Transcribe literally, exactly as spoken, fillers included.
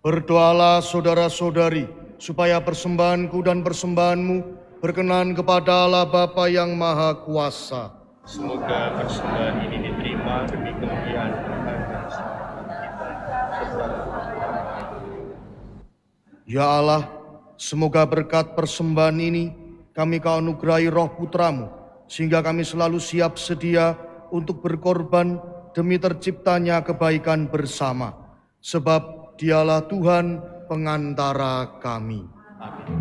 Berdoalah saudara-saudari, supaya persembahanku dan persembahanmu berkenan kepada Allah Bapa yang Maha Kuasa. Semoga persembahan ini diterima demi kemuliaan Tuhan dan keselamatan kita, serta Ya Allah, semoga berkat persembahan ini kami kau anugerahi roh putramu, sehingga kami selalu siap sedia untuk berkorban demi terciptanya kebaikan bersama. Sebab dialah Tuhan pengantara kami. Amin.